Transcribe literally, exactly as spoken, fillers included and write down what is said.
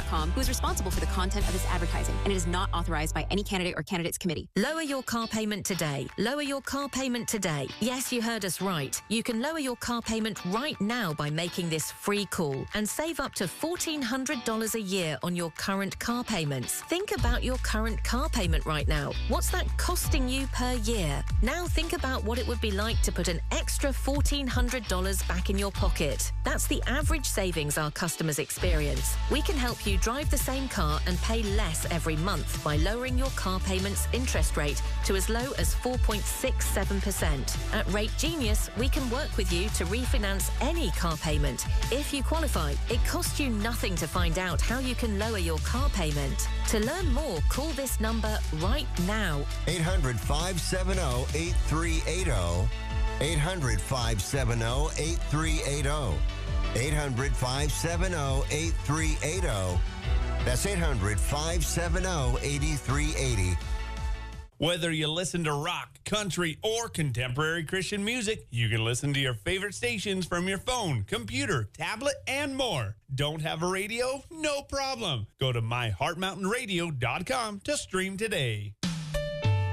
com, who is responsible for the content of this advertising, and it is not authorized by any candidate or candidates committee. Lower your car payment today. Lower your car payment today. Yes, you heard us right. You can lower your car payment right now by making this free call and save up to fourteen hundred dollars a year on your current car payments. Think about your current car payment right now. What's that costing you per year? Now think about what it would be like to put an extra fourteen hundred dollars back in your pocket. That's the average savings our customers experience. We can help you drive the same car and pay less every month by lowering your car payment's interest rate to as low as four point six seven percent. At Rate Genius, we can work with you to refinance any car payment. If you qualify, it costs you nothing to find out how you can lower your car payment. To learn more, call this number right now. eight hundred, five seven zero, eight three eight zero. eight hundred, five seven zero, eight three eight zero. eight hundred, five seven zero, eight three eight zero. That's eight hundred, five seven zero, eight three eight zero. Whether you listen to rock, country, or contemporary Christian music, you can listen to your favorite stations from your phone, computer, tablet, and more. Don't have a radio? No problem. Go to my heart mountain radio dot com to stream today.